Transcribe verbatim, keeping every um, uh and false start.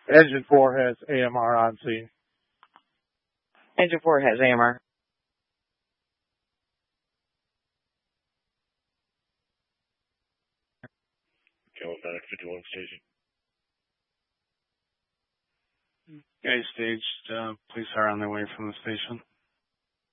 Engine four has A M R on scene. Engine four has A M R. Galvanic fifty-one station. Guys staged, uh, police are on their way from the station.